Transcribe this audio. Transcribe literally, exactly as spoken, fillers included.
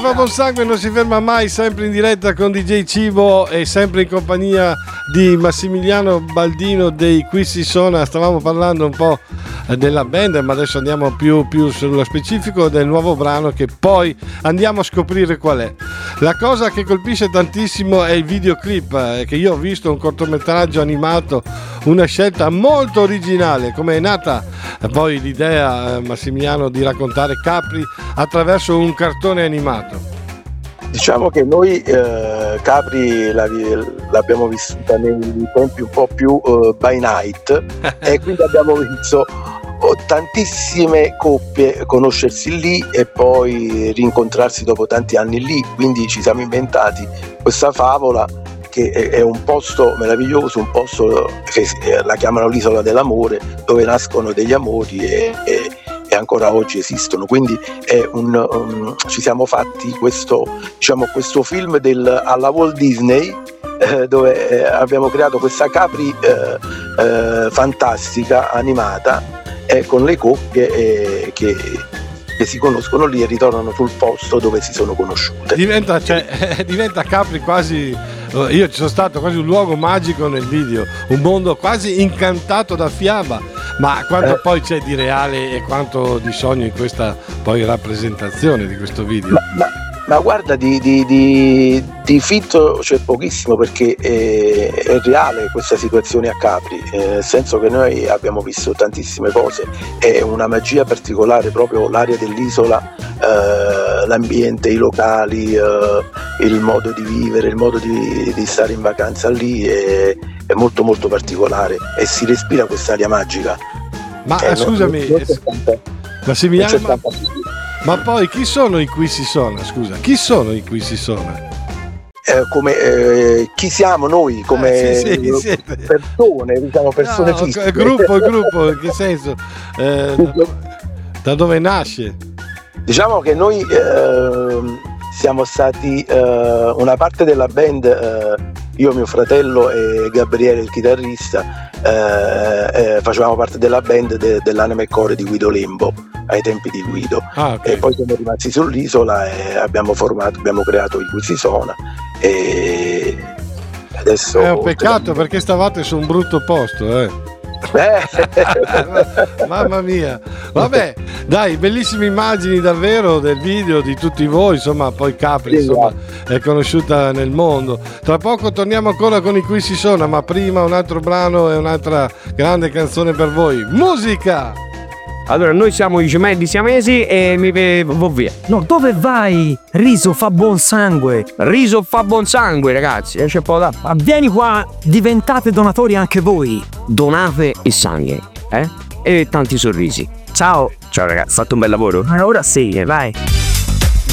fa buon sangue non si ferma mai, sempre in diretta con D J Cibo e sempre in compagnia di Massimiliano Baldino dei Qui Si Suona. Stavamo parlando un po' della band, ma adesso andiamo più, più sullo specifico del nuovo brano, che poi andiamo a scoprire qual è. La cosa che colpisce tantissimo è il videoclip, eh, che io ho visto, un cortometraggio animato, una scelta molto originale. Come è nata eh, poi l'idea, eh, Massimiliano, di raccontare Capri attraverso un cartone animato? Diciamo che noi eh, Capri la, l'abbiamo vissuta nei tempi un po' più uh, by night e quindi abbiamo visto oh, tantissime coppie conoscersi lì e poi rincontrarsi dopo tanti anni lì, quindi ci siamo inventati questa favola che è, è un posto meraviglioso, un posto che la chiamano l'isola dell'amore, dove nascono degli amori e, e e ancora oggi esistono, quindi è un, um, ci siamo fatti questo, diciamo, questo film del, alla Walt Disney eh, dove eh, abbiamo creato questa Capri eh, eh, fantastica animata eh, con le coppie eh, che, che si conoscono lì e ritornano sul posto dove si sono conosciute. Diventa, cioè, eh, diventa Capri quasi, io ci sono stato, quasi un luogo magico nel video, un mondo quasi incantato da fiaba. Ma quanto eh. poi c'è di reale e quanto di sogno in questa poi rappresentazione di questo video? Ma, ma, ma guarda, di, di, di, di fitto c'è pochissimo, perché è, è reale questa situazione a Capri, eh, nel senso che noi abbiamo visto tantissime cose, è una magia particolare proprio l'area dell'isola, eh, l'ambiente, i locali, eh, il modo di vivere, il modo di, di stare in vacanza lì è, è molto molto particolare e si respira quest'aria magica. Ma eh, scusami, Massimiliano, ma, ma poi chi sono i Qui Si Suona? Scusa, chi sono i Qui Si Suona? Eh, come eh, chi siamo noi come eh, sì, sì, persone, diciamo persone no, fisiche. Il gruppo, il gruppo, in che senso? Eh, da, da dove nasce? Diciamo che noi eh, siamo stati eh, una parte della band, eh, io, mio fratello e Gabriele il chitarrista, eh, eh, facevamo parte della band de, dell'Anime Core di Guido Lembo ai tempi di Guido. Ah, okay. E poi siamo rimasti sull'isola e abbiamo formato, abbiamo creato i Qui Si Suona e adesso è un peccato perché stavate su un brutto posto, eh. Mamma mia, vabbè, dai, bellissime immagini davvero del video di tutti voi, insomma, poi Capri insomma è conosciuta nel mondo. Tra poco torniamo ancora con i Qui Si Suona, ma prima un altro brano e un'altra grande canzone per voi. Musica! Allora, noi siamo i gemelli siamesi e mi vado via. No, dove vai? Riso fa buon sangue. Riso fa buon sangue, ragazzi. E c'è poco da. Ma vieni qua, diventate donatori anche voi. Donate il sangue, eh? E tanti sorrisi. Ciao. Ciao ragazzi, fatto un bel lavoro. Ma ora sì, vai.